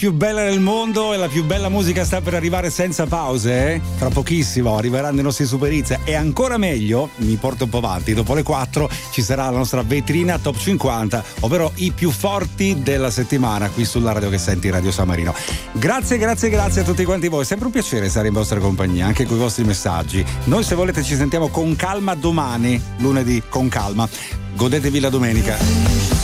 più bella del mondo e la più bella musica sta per arrivare senza pause, eh? Tra pochissimo arriveranno i nostri Super Hits e ancora meglio, mi porto un po' avanti, dopo le 4 ci sarà la nostra vetrina Top 50, ovvero i più forti della settimana qui sulla radio che senti, Radio San Marino. Grazie a tutti quanti voi, sempre un piacere stare in vostra compagnia, anche con i vostri messaggi. Noi se volete ci sentiamo con calma domani, lunedì, con calma. Godetevi la domenica.